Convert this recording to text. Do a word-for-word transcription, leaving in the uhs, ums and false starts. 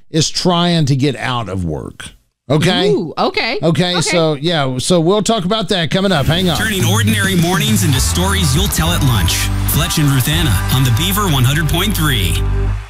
is trying to get out of work. Okay? Ooh, okay. Okay, okay, so yeah, so we'll talk about that coming up. Hang on. Turning ordinary mornings into stories you'll tell at lunch. Fletch and Ruth Anna on the Beaver one hundred point three.